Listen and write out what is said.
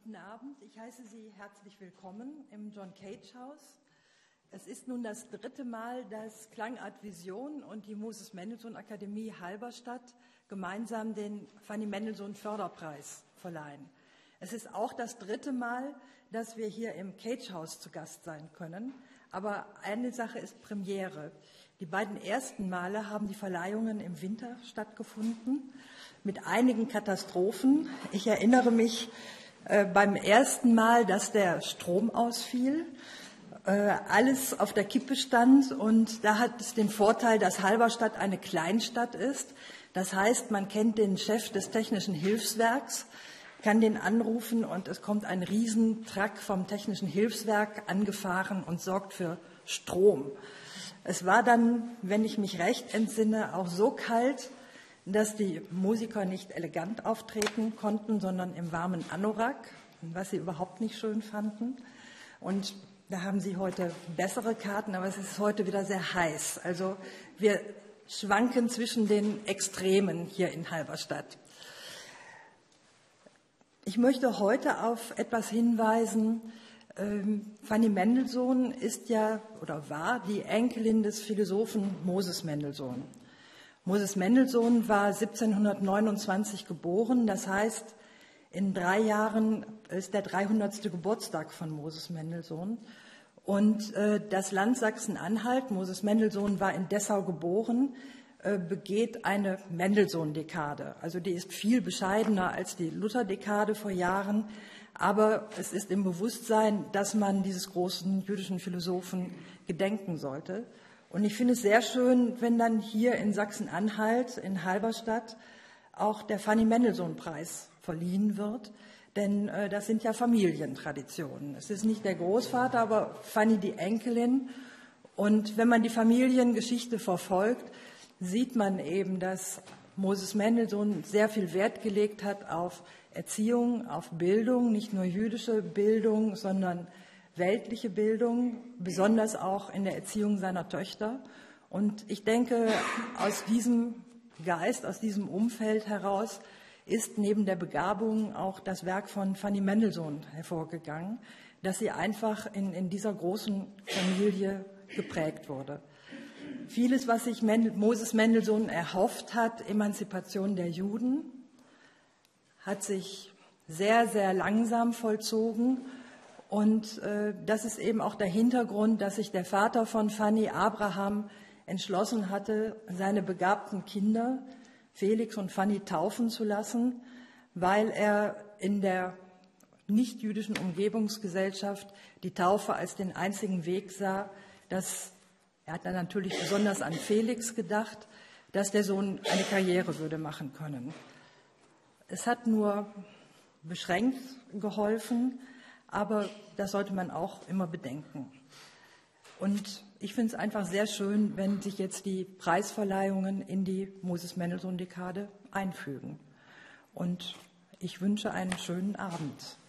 Guten Abend, ich heiße Sie herzlich willkommen im John Cage Haus. Es ist nun das dritte Mal, dass Klangart Vision und die Moses Mendelssohn Akademie Halberstadt gemeinsam den Fanny Mendelssohn Förderpreis verleihen. Es ist auch das dritte Mal, dass wir hier im Cage Haus zu Gast sein können. Aber eine Sache ist Premiere. Die beiden ersten Male haben die Verleihungen im Winter stattgefunden, mit einigen Katastrophen. Ich erinnere mich beim ersten Mal, dass der Strom ausfiel, alles auf der Kippe stand, und da hat es den Vorteil, dass Halberstadt eine Kleinstadt ist. Das heißt, man kennt den Chef des Technischen Hilfswerks, kann den anrufen und es kommt ein Riesentruck vom Technischen Hilfswerk angefahren und sorgt für Strom. Es war dann, wenn ich mich recht entsinne, auch so kalt, dass die Musiker nicht elegant auftreten konnten, sondern im warmen Anorak, was sie überhaupt nicht schön fanden. Und da haben sie heute bessere Karten, aber es ist heute wieder sehr heiß. Also wir schwanken zwischen den Extremen hier in Halberstadt. Ich möchte heute auf etwas hinweisen. Fanny Mendelssohn ist ja oder war die Enkelin des Philosophen Moses Mendelssohn. Moses Mendelssohn war 1729 geboren, das heißt, in 3 Jahren ist der 300. Geburtstag von Moses Mendelssohn. Und das Land Sachsen-Anhalt, Moses Mendelssohn war in Dessau geboren, begeht eine Mendelssohn-Dekade. Also die ist viel bescheidener als die Luther-Dekade vor Jahren, aber es ist im Bewusstsein, dass man dieses großen jüdischen Philosophen gedenken sollte. Und ich finde es sehr schön, wenn dann hier in Sachsen-Anhalt, in Halberstadt, auch der Fanny Mendelssohn-Preis verliehen wird. Denn das sind ja Familientraditionen. Es ist nicht der Großvater, aber Fanny die Enkelin. Und wenn man die Familiengeschichte verfolgt, sieht man eben, dass Moses Mendelssohn sehr viel Wert gelegt hat auf Erziehung, auf Bildung, nicht nur jüdische Bildung, sondern weltliche Bildung, besonders auch in der Erziehung seiner Töchter. Und ich denke, aus diesem Geist, aus diesem Umfeld heraus ist neben der Begabung auch das Werk von Fanny Mendelssohn hervorgegangen, dass sie einfach in dieser großen Familie geprägt wurde. Vieles, was sich Moses Mendelssohn erhofft hat, Emanzipation der Juden, hat sich sehr, sehr langsam vollzogen. Und das ist eben auch der Hintergrund, dass sich der Vater von Fanny, Abraham, entschlossen hatte, seine begabten Kinder, Felix und Fanny, taufen zu lassen, weil er in der nichtjüdischen Umgebungsgesellschaft die Taufe als den einzigen Weg sah. Er hat dann natürlich besonders an Felix gedacht, dass der Sohn eine Karriere würde machen können. Es hat nur beschränkt geholfen, aber das sollte man auch immer bedenken. Und ich finde es einfach sehr schön, wenn sich jetzt die Preisverleihungen in die Moses Mendelssohn-Dekade einfügen. Und ich wünsche einen schönen Abend.